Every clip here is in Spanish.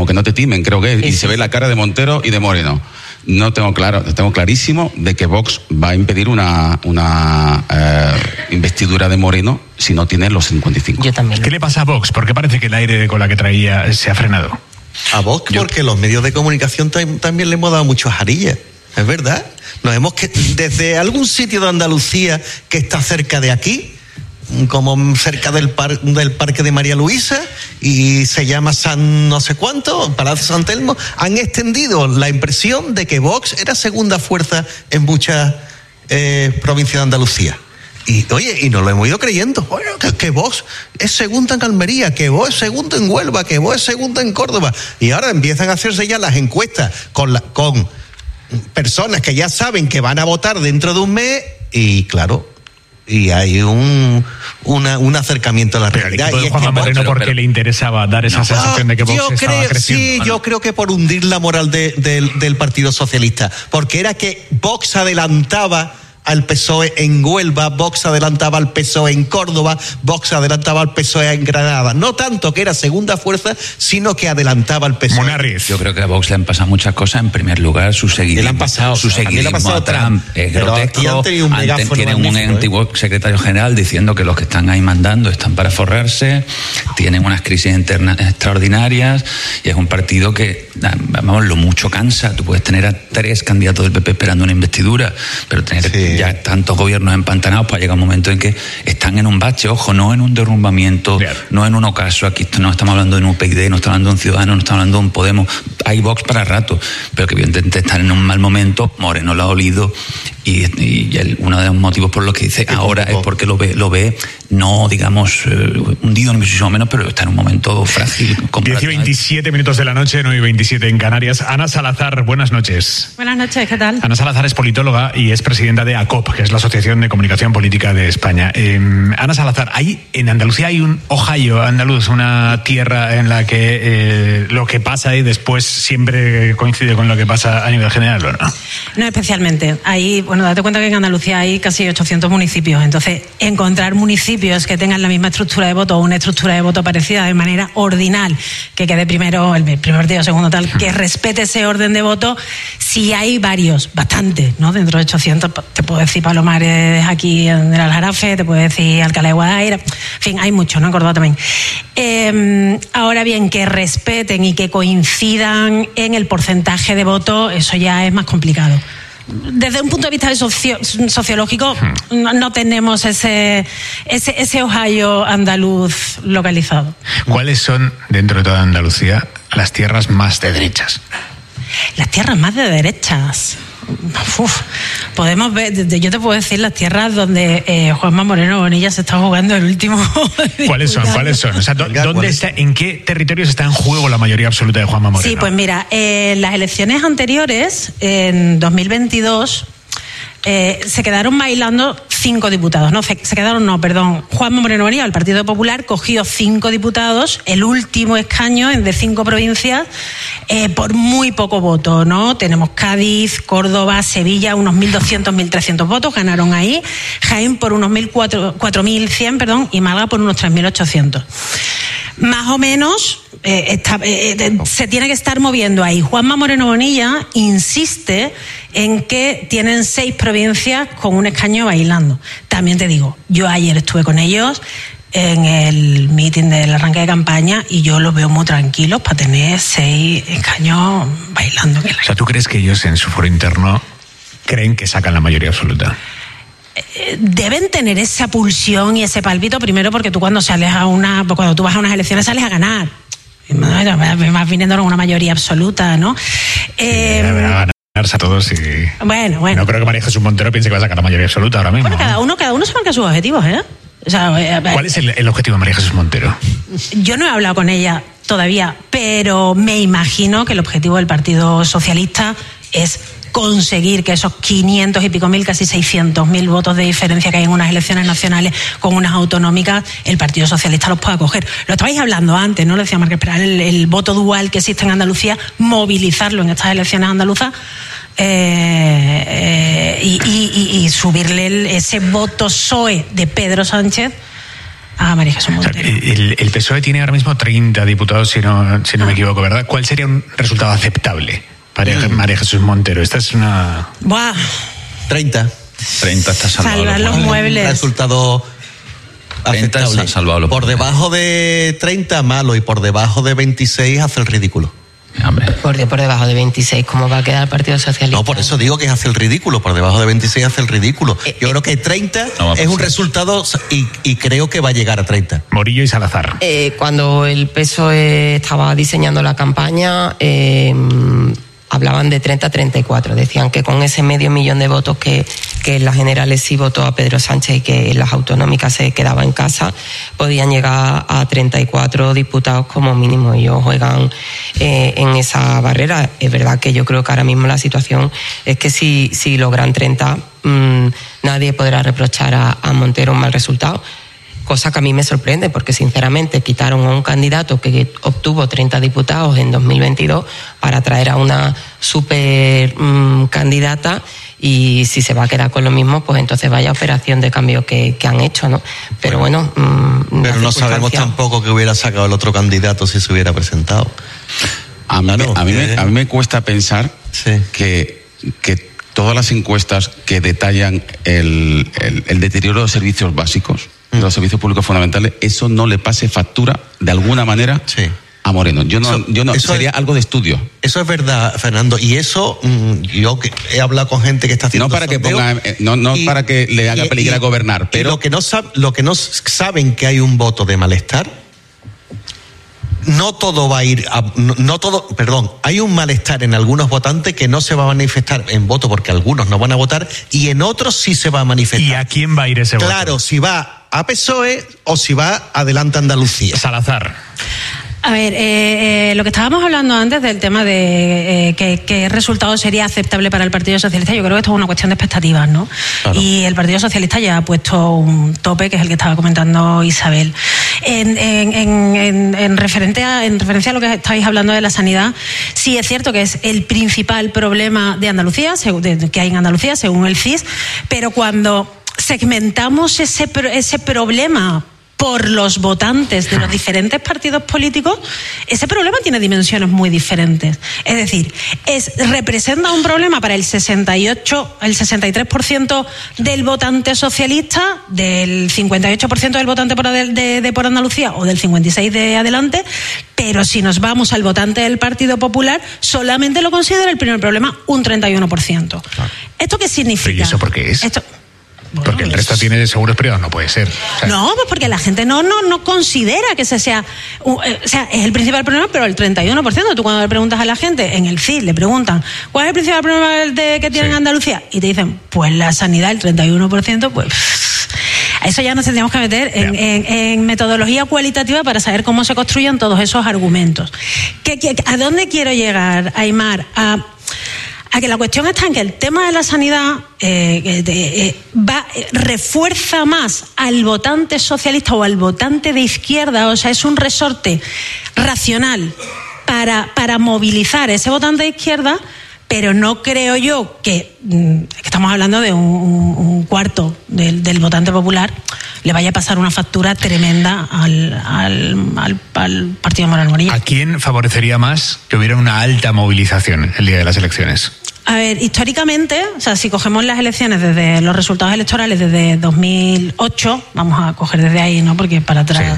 que no te timen, creo que es, y se ve la cara de Montero y de Moreno. No tengo clarísimo de que Vox va a impedir una investidura de Moreno si no tiene los 55. Yo también. ¿Qué le pasa a Vox? ¿Por qué parece que el aire de cola que traía se ha frenado? A Vox porque los medios de comunicación también le hemos dado muchas jarillas. Es verdad. Nos hemos que desde algún sitio de Andalucía que está cerca de aquí, como cerca del parque de María Luisa, y se llama San no sé cuánto, Palacio San Telmo, han extendido la impresión de que Vox era segunda fuerza en muchas provincias de Andalucía. Y oye, y nos lo hemos ido creyendo. Oye, que Vox es segunda en Almería, que Vox es segunda en Huelva, que Vox es segunda en Córdoba. Y ahora empiezan a hace ya las encuestas con personas que ya saben que van a votar dentro de un mes, y claro, y hay un acercamiento a la realidad. Y Juanma Moreno, porque le interesaba dar esa sensación de que Vox estaba creciendo. Sí, yo creo que por hundir la moral del Partido Socialista, porque era que Vox adelantaba al PSOE en Huelva, Vox adelantaba al PSOE en Córdoba, Vox adelantaba al PSOE en Granada. No tanto que era segunda fuerza, sino que adelantaba al PSOE. Munarriz. Yo creo que a Vox le han pasado muchas cosas. En primer lugar, su seguidismo a Trump es grotesco. Tienen un antiguo secretario general diciendo que los que están ahí mandando están para forrarse, tienen unas crisis internas extraordinarias, y es un partido que, vamos, lo mucho cansa. Tú puedes tener a 3 candidatos del PP esperando una investidura, pero tener ya tantos gobiernos empantanados para llegar un momento en que están en un bache, ojo, no en un derrumbamiento, no en un ocaso. Aquí no estamos hablando de un UPyD, no estamos hablando de un Ciudadano, no estamos hablando de un Podemos. Hay Vox para rato, pero que evidentemente están en un mal momento. Moreno lo ha olido, y uno de los motivos por los que dice ahora es porque lo ve no, digamos, hundido ni muchísimo menos, pero está en un momento frágil. 10 y 27 minutos de la noche, 9 y 27 en Canarias. Ana Salazar, buenas noches. Buenas noches, ¿qué tal? Ana Salazar es politóloga y es presidenta de ACOP, que es la Asociación de Comunicación Política de España. Ana Salazar, en Andalucía hay un Ohio andaluz, una tierra en la que lo que pasa ahí después siempre coincide con lo que pasa a nivel general, ¿o no? No especialmente. Date cuenta que en Andalucía hay casi 800 municipios, entonces encontrar municipios que tengan la misma estructura de voto o una estructura de voto parecida de manera ordinal, que quede primero el primer partido, segundo tal, que respete ese orden de voto, sí hay varios, bastante, ¿no? Dentro de 800, te puedo decir Palomares aquí en el Aljarafe, te puedo decir Alcalá de Guadaira, en fin, hay muchos, ¿no? En Córdoba también. Ahora bien, que respeten y que coincidan en el porcentaje de voto, eso ya es más complicado. Desde un punto de vista sociológico, no tenemos ese Ohio andaluz localizado. ¿Cuáles son, dentro de toda Andalucía, las tierras más de derechas? Las tierras más de derechas. Podemos ver, yo te puedo decir las tierras donde Juanma Moreno Bonilla se está jugando el último. ¿Cuáles son? O sea, ¿dónde está, en qué territorios está en juego la mayoría absoluta de Juanma Moreno? Sí, pues mira, las elecciones anteriores, en 2022, se quedaron bailando 5 diputados. Juanma Moreno Bonilla, el Partido Popular, cogió 5 diputados, el último escaño de 5 provincias, por muy poco voto, ¿no? Tenemos Cádiz, Córdoba, Sevilla, unos 1.200, 1.300 votos, ganaron ahí. Jaén por unos 4.100, y Málaga por unos 3.800. Más o menos se tiene que estar moviendo ahí. Juanma Moreno Bonilla insiste en que tienen 6 provincias con un escaño bailando. También te digo, yo ayer estuve con ellos en el meeting del arranque de campaña y yo los veo muy tranquilos para tener 6 escaños bailando. O sea, ¿tú crees que ellos en su foro interno creen que sacan la mayoría absoluta? Deben tener esa pulsión y ese pálpito, primero porque tú cuando tú vas a unas elecciones sales a ganar, más viniendo con una mayoría absoluta, ¿no? A ganarse a todos y... Bueno. No creo que María Jesús Montero piense que va a sacar la mayoría absoluta ahora mismo. Bueno, cada uno se marca sus objetivos, ¿eh? O sea, ¿cuál es el objetivo de María Jesús Montero? Yo no he hablado con ella todavía, pero me imagino que el objetivo del Partido Socialista es conseguir que esos 500 y pico mil, casi 600.000 votos de diferencia que hay en unas elecciones nacionales con unas autonómicas, el Partido Socialista los pueda coger. Lo estabais hablando antes, ¿no? Lo decía Márquez Peral, el voto dual que existe en Andalucía, movilizarlo en estas elecciones andaluzas y subirle ese voto PSOE de Pedro Sánchez a María Jesús Montero. O sea, el PSOE tiene ahora mismo 30 diputados, si no me equivoco, ¿verdad? ¿Cuál sería un resultado aceptable para María Jesús Montero? Esta es una... ¡Buah! 30 está salvado. Salvar los muebles. Resultado aceptable. Por debajo de 30, malo. Y por debajo de 26 hace el ridículo. Por debajo de 26, ¿cómo va a quedar el Partido Socialista? No, por eso digo que hace el ridículo. Por debajo de 26 hace el ridículo. Yo creo que 30 es un resultado y creo que va a llegar a 30. Morillo y Salazar. Cuando el PSOE estaba diseñando la campaña, hablaban de 30-34. Decían que con ese 500.000 de votos que en las generales sí votó a Pedro Sánchez y que en las autonómicas se quedaba en casa, podían llegar a 34 diputados como mínimo. Ellos juegan en esa barrera. Es verdad que yo creo que ahora mismo la situación es que si logran 30, nadie podrá reprochar a Montero un mal resultado. Cosa que a mí me sorprende, porque sinceramente quitaron a un candidato que obtuvo 30 diputados en 2022 para traer a una super candidata, y si se va a quedar con lo mismo, pues entonces vaya operación de cambio que han hecho, ¿no? Pero bueno, pero no sabemos tampoco que hubiera sacado el otro candidato si se hubiera presentado. A mí me cuesta pensar que todas las encuestas que detallan el deterioro de los servicios básicos, de los servicios públicos fundamentales, eso no le pase factura de alguna manera a Moreno. Eso sería algo de estudio. Eso es verdad, Fernando, y eso yo que he hablado con gente que está haciendo para que le haga peligrar gobernar, pero lo que no saben que hay un voto de malestar. No todo va a ir hay un malestar en algunos votantes que no se va a manifestar en voto porque algunos no van a votar y en otros sí se va a manifestar. ¿Y a quién va a ir ese voto? Claro, si va a PSOE o si va Adelante Andalucía. Salazar. A ver, lo que estábamos hablando antes del tema de qué resultado sería aceptable para el Partido Socialista, yo creo que esto es una cuestión de expectativas, ¿no? Claro. Y el Partido Socialista ya ha puesto un tope, que es el que estaba comentando Isabel. En referencia a lo que estáis hablando de la sanidad, sí es cierto que es el principal problema de Andalucía, que hay en Andalucía, según el CIS, pero cuando segmentamos ese problema por los votantes de los diferentes partidos políticos, ese problema tiene dimensiones muy diferentes. Es decir, representa un problema para el 63% del votante socialista, del 58% del votante por Andalucía o del 56% de Adelante, pero si nos vamos al votante del Partido Popular, solamente lo considera el primer problema un 31%. Claro. ¿Esto qué significa? ¿Y eso por qué es? Porque el resto tiene seguros privados, no puede ser. No, pues porque la gente no considera que ese sea... es el principal problema, pero el 31%. Tú cuando le preguntas a la gente, en el CID le preguntan, ¿cuál es el principal problema que tiene en Andalucía? Y te dicen, pues la sanidad, el 31%, pues... A eso ya nos tendríamos que meter en metodología cualitativa para saber cómo se construyen todos esos argumentos. ¿A dónde quiero llegar, Aimar? A que la cuestión está en que el tema de la sanidad refuerza más al votante socialista o al votante de izquierda, o sea, es un resorte racional para movilizar ese votante de izquierda, pero no creo yo que estamos hablando de un cuarto del votante popular, le vaya a pasar una factura tremenda al partido Moreno Bonilla. ¿A quién favorecería más que hubiera una alta movilización el día de las elecciones? A ver, históricamente, o sea, si cogemos las elecciones desde los resultados electorales desde 2008, vamos a coger desde ahí, ¿no? Porque para atrás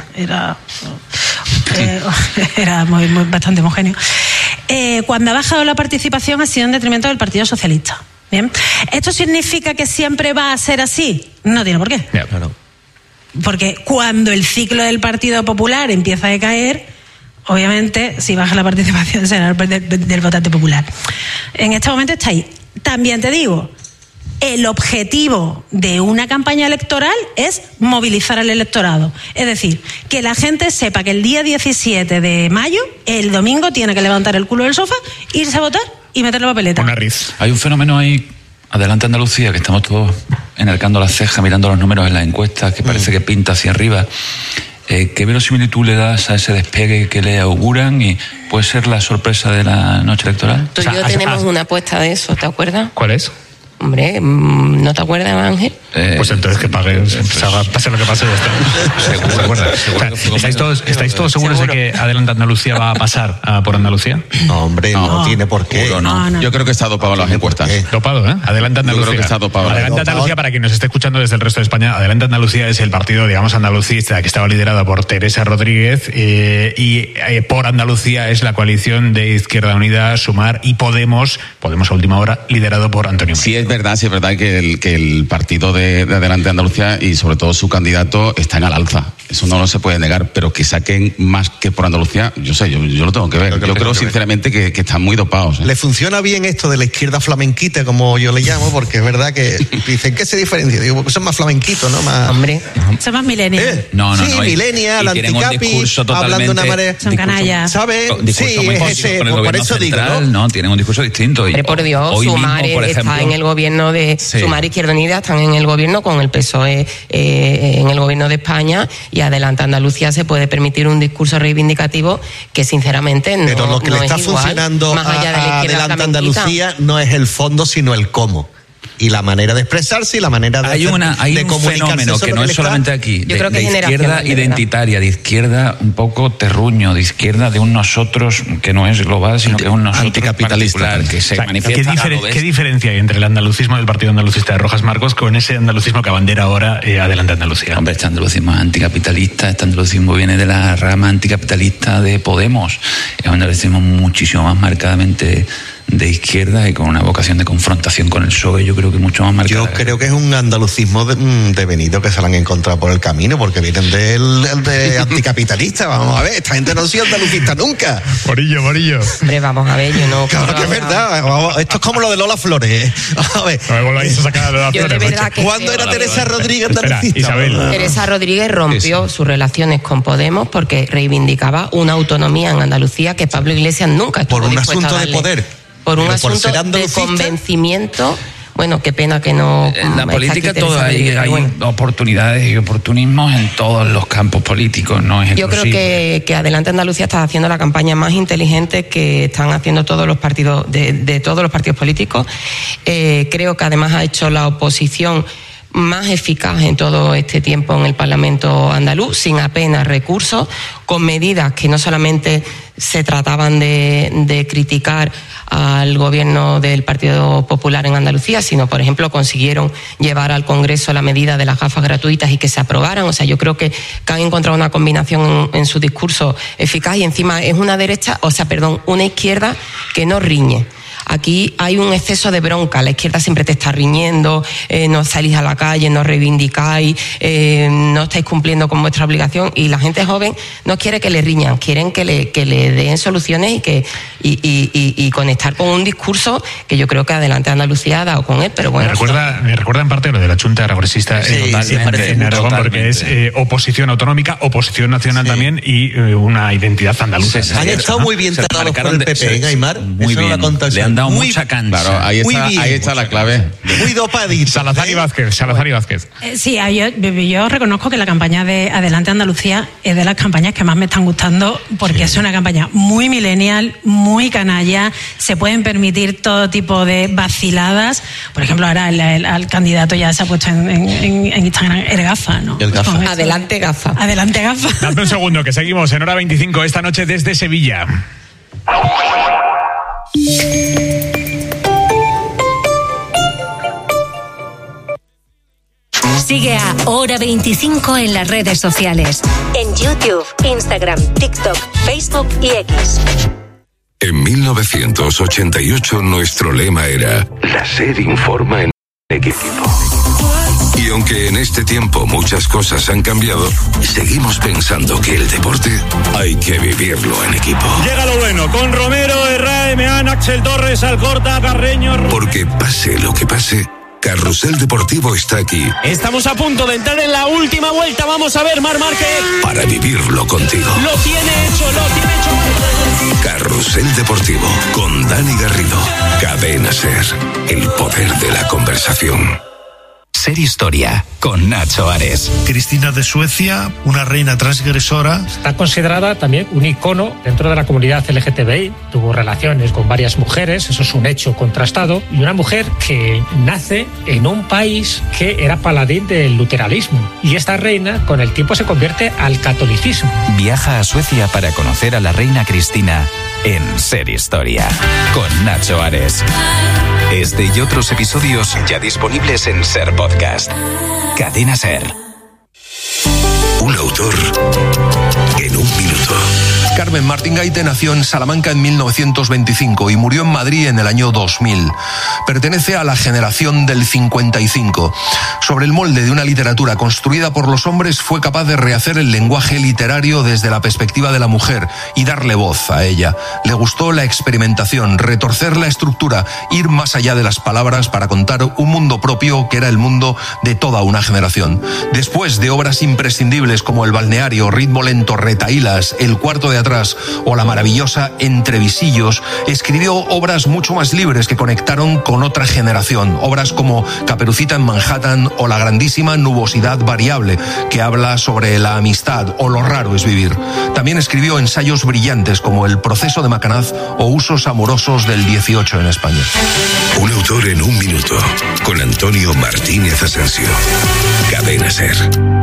era bastante homogéneo. Cuando ha bajado la participación ha sido en detrimento del Partido Socialista. Bien, ¿esto significa que siempre va a ser así? No tiene por qué. Ya, claro. Porque cuando el ciclo del Partido Popular empieza a decaer, obviamente, si baja la participación será del votante popular. En este momento está ahí. También te digo, el objetivo de una campaña electoral es movilizar al electorado. Es decir, que la gente sepa que el día 17 de mayo, el domingo, tiene que levantar el culo del sofá, irse a votar y meter la papeleta. Hay un fenómeno ahí, Adelante Andalucía, que estamos todos enarcando las cejas, mirando los números en las encuestas, que parece que pinta hacia arriba. ¿Qué verosimilitud le das a ese despegue que le auguran y puede ser la sorpresa de la noche electoral? Tú y yo tenemos una apuesta de eso, ¿te acuerdas? ¿Cuál es? Hombre, ¿no te acuerdas, Ángel? Pues entonces que pague, pase lo que pase, ya está. Seguro. ¿Estáis todos seguros de que Adelante Andalucía va a pasar por Andalucía? No, hombre, no tiene por qué. No. Yo creo que está dopado las encuestas. Dopado, ¿eh? Adelante Andalucía. Yo creo que está dopado. Adelante Andalucía, para quien nos esté escuchando desde el resto de España, Adelante Andalucía es el partido, digamos, andalucista, que estaba liderado por Teresa Rodríguez, y por Andalucía es la coalición de Izquierda Unida, Sumar y Podemos a última hora, liderado por Antonio Mañez. Sí es verdad que el partido de Adelante Andalucía y sobre todo su candidato están al alza. Eso no se puede negar, pero que saquen más que por Andalucía, yo lo tengo que ver. Yo creo sinceramente que están muy dopados. Le funciona bien esto de la izquierda flamenquita, como yo le llamo, porque es verdad que dicen que se diferencia. Digo, pues son más flamenquitos, ¿no? Más... Hombre, son más millennials. No. Sí, millennials, anticapi, hablando una manera... Son canallas. ¿Sabes? Sí, por eso digo, ¿no? Tienen un discurso distinto. Pero por Dios, Sumar está en el gobierno de... Sí. Sumar y Izquierda Unida están en el gobierno con el PSOE en el gobierno de España, y Adelante Andalucía se puede permitir un discurso reivindicativo que sinceramente no es igual. Pero lo que le está funcionando a Adelante Andalucía no es el fondo, sino el cómo. Y la manera de expresarse y la manera de hay un fenómeno que no es solamente aquí, yo creo que de izquierda identitaria, de izquierda un poco terruño, de izquierda de un nosotros que no es global, sino que es un nosotros anticapitalista, que se manifiesta. ¿Qué diferencia hay entre el andalucismo del Partido Andalucista de Rojas Marcos con ese andalucismo que abandera ahora Adelante Andalucía? Hombre, este andalucismo es anticapitalista, este andalucismo viene de la rama anticapitalista de Podemos, es un andalucismo muchísimo más marcadamente de izquierda y con una vocación de confrontación con el PSOE, yo creo que mucho más marcada. Yo creo que es un andalucismo devenido que se lo han encontrado por el camino, porque vienen de anticapitalista. Vamos a ver, esta gente no ha sido andalucista nunca. Morillo. Hombre, vamos a ver, yo no... Claro que es verdad, esto es como lo de Lola Flores. A ver. ¿Cuándo era Teresa Rodríguez andalucista? Isabel. Teresa Rodríguez rompió sus relaciones con Podemos porque reivindicaba una autonomía en Andalucía que Pablo Iglesias nunca estuvo por un dispuesto asunto a darle. De poder. Por un asunto de convencimiento. Bueno, qué pena que no... En la política hay oportunidades y oportunismos en todos los campos políticos, no es exclusivo. Yo creo que Adelante Andalucía está haciendo la campaña más inteligente que están haciendo todos los partidos, de todos los partidos políticos. Creo que además ha hecho la oposición más eficaz en todo este tiempo en el Parlamento andaluz, sin apenas recursos, con medidas que no solamente se trataban de criticar al gobierno del Partido Popular en Andalucía, sino, por ejemplo, consiguieron llevar al Congreso la medida de las gafas gratuitas y que se aprobaran. O sea, yo creo que han encontrado una combinación en su discurso eficaz, y encima es una una izquierda que no riñe. Aquí hay un exceso de bronca, la izquierda siempre te está riñendo, no salís a la calle, no reivindicáis, no estáis cumpliendo con vuestra obligación, y la gente joven no quiere que le riñan, quieren que le den soluciones y conectar con un discurso que yo creo que Adelante Andalucía ha dado con él, pero bueno. Me recuerda en parte lo de la Chunta Aragonesista en Aragón, porque es oposición autonómica, oposición nacional también, y una identidad andaluza. Han estado muy bien tratados por el PP, Aymar. Muy bien. Le han dado mucha cancha. Claro, ahí está la clave. Muy dopadito. Salazar y Vázquez. Sí, yo reconozco que la campaña de Adelante Andalucía es de las campañas que más me están gustando, porque es una campaña muy millennial, muy canalla, se pueden permitir todo tipo de vaciladas. Por ejemplo, ahora el candidato ya se ha puesto en Instagram el gafa, ¿no? El gafa. Adelante gafa. Adelante gafa. Dame un segundo, que seguimos en Hora 25 esta noche desde Sevilla. Sigue a Hora 25 en las redes sociales. En YouTube, Instagram, TikTok, Facebook y X. En 1988 nuestro lema era: la SER informa en equipo. Y aunque en este tiempo muchas cosas han cambiado, seguimos pensando que el deporte hay que vivirlo en equipo. Llega lo bueno, con Romero, Herrera, Meán, Axel Torres, Alcorta, Carreño... Porque pase lo que pase, Carrusel Deportivo está aquí. Estamos a punto de entrar en la última vuelta. Vamos a ver, Marc Márquez. Para vivirlo contigo. Lo tiene hecho Marc. Carrusel Deportivo con Dani Garrido. Cadena SER. El poder de la conversación. Ser Historia, con Nacho Ares. Cristina de Suecia, una reina transgresora. Está considerada también un icono dentro de la comunidad LGTBI. Tuvo relaciones con varias mujeres, eso es un hecho contrastado. Y una mujer que nace en un país que era paladín del luteranismo. Y esta reina, con el tiempo, se convierte al catolicismo. Viaja a Suecia para conocer a la reina Cristina en Ser Historia, con Nacho Ares. Este y otros episodios ya disponibles en Ser Podcast. Cadena Ser. Un autor en un minuto. Carmen Martín Gaite nació en Salamanca en 1925 y murió en Madrid en el año 2000. Pertenece a la generación del 55. Sobre el molde de una literatura construida por los hombres, fue capaz de rehacer el lenguaje literario desde la perspectiva de la mujer y darle voz a ella. Le gustó la experimentación, retorcer la estructura, ir más allá de las palabras para contar un mundo propio que era el mundo de toda una generación. Después de obras imprescindibles como El balneario, Ritmo lento, Retahílas, El cuarto de atrás o la maravillosa Entre visillos, escribió obras mucho más libres que conectaron con otra generación. Obras como Caperucita en Manhattan o la grandísima Nubosidad variable, que habla sobre la amistad o lo raro es vivir. También escribió ensayos brillantes como El proceso de Macanaz o Usos amorosos del 18 en España. Un autor en un minuto, con Antonio Martínez Asensio. Cadena Ser.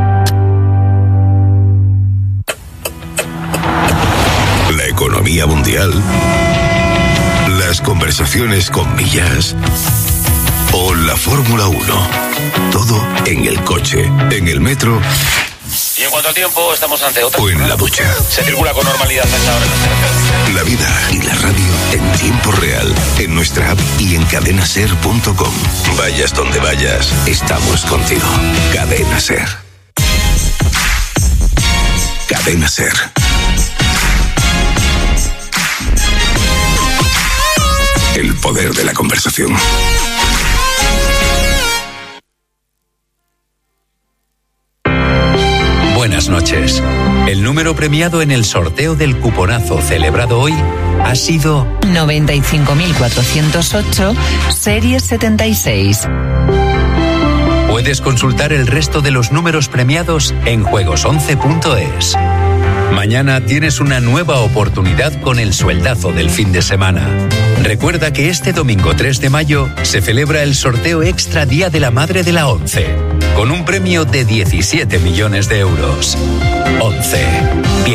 La economía mundial, las conversaciones con Millas o la Fórmula 1. Todo en el coche, en el metro. Y en cuanto al tiempo, estamos ante otra. O en la ducha. Se circula con normalidad a esta hora en las carreteras. La vida y la radio en tiempo real, en nuestra app y en cadenaser.com. Vayas donde vayas, estamos contigo. Cadena Ser. Cadena Ser. El poder de la conversación. Buenas noches. El número premiado en el sorteo del cuponazo celebrado hoy ha sido 95.408, serie 76. Puedes consultar el resto de los números premiados en juegos11.es. Mañana tienes una nueva oportunidad con el sueldazo del fin de semana. Recuerda que este domingo 3 de mayo se celebra el sorteo extra Día de la Madre de la ONCE, con un premio de 17 millones de euros. ONCE.